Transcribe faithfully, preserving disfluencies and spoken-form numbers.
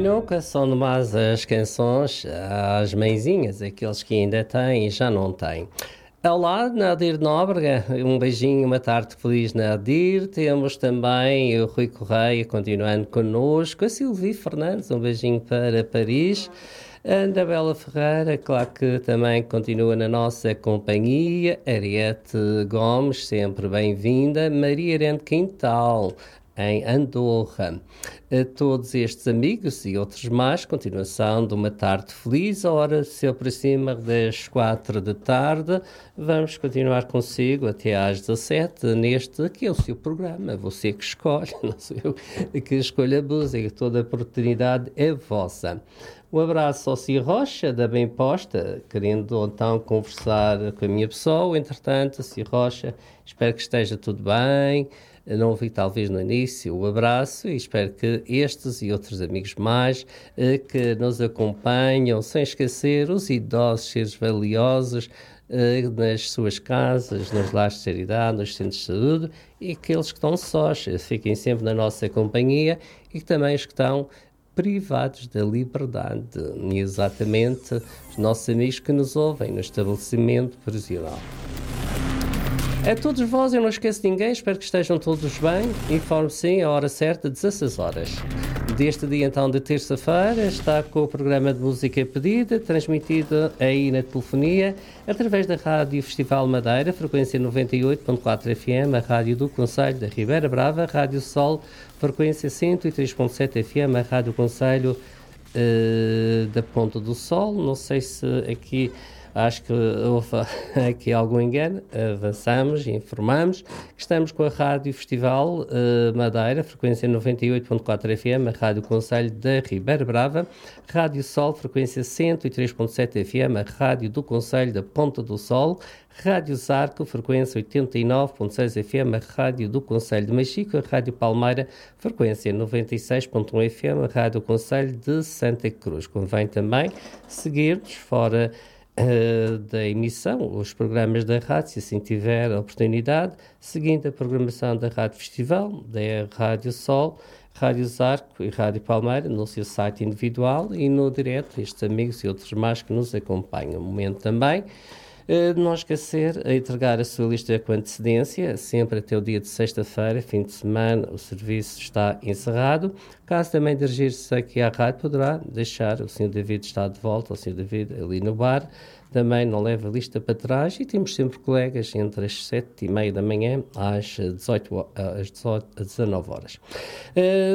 nunca são demais as canções às mãezinhas, aqueles que ainda têm e já não têm. Olá, Nadir Nóbrega, um beijinho, uma tarde feliz, Nadir. Temos também o Rui Correia continuando connosco, a Silvia Fernandes, um beijinho para Paris. A Anabela Ferreira, claro que também continua na nossa companhia. Ariete Gomes, sempre bem-vinda. Maria Arente Quintal, em Andorra. A todos estes amigos e outros mais, continuação de uma tarde feliz. A hora se aproxima das quatro da tarde. Vamos continuar consigo até às dezassete, neste que é o seu programa. Você que escolhe, não sou eu que escolho a música. Toda a oportunidade é vossa. Um abraço ao Ciro Rocha, da Bem Posta, querendo então conversar com a minha pessoa. Entretanto, Ciro Rocha, espero que esteja tudo bem. Não ouvi talvez no início o abraço e espero que estes e outros amigos mais eh, que nos acompanham, sem esquecer os idosos, seres valiosos, eh, nas suas casas, nos lares de caridade, nos centros de saúde, e aqueles que estão sós, fiquem sempre na nossa companhia, e também os que estão privados da liberdade, exatamente os nossos amigos que nos ouvem no estabelecimento prisional. A todos vós, eu não esqueço ninguém, espero que estejam todos bem. Informe sim, a hora certa, dezasseis horas. Deste dia, então, de terça-feira, está com o programa de música pedida, transmitido aí na telefonia, através da Rádio Festival Madeira, frequência noventa e oito ponto quatro F M, a Rádio do Concelho da Ribeira Brava, Rádio Sol, frequência cento e três ponto sete F M, a Rádio Concelho uh, da Ponta do Sol. Não sei se aqui... Acho que houve aqui algum engano. Avançamos e informamos que estamos com a Rádio Festival uh, Madeira, frequência noventa e oito ponto quatro F M, a Rádio Concelho da Ribeira Brava, Rádio Sol, frequência cento e três ponto sete F M, a Rádio do Concelho da Ponta do Sol, Rádio Zarco, frequência oitenta e nove ponto seis F M, a Rádio do Concelho de Machico, a Rádio Palmeira, frequência noventa e seis ponto um F M, a Rádio Concelho de Santa Cruz. Convém também seguir-nos fora Uh, da emissão, os programas da rádio, se assim tiver a oportunidade, seguindo a programação da Rádio Festival, da Rádio Sol, Rádio Zarco e Rádio Palmeira, no seu site individual e no direto, estes amigos e outros mais que nos acompanham. Um momento também, uh, de não esquecer a entregar a sua lista com antecedência, sempre até o dia de sexta-feira, fim de semana, o serviço está encerrado. Caso também dirigir-se aqui à rádio, poderá deixar, o senhor David está de volta, o senhor David ali no bar, também não leva a lista para trás, e temos sempre colegas entre as sete e meia da manhã às dezoito, às dezenove horas. Uh,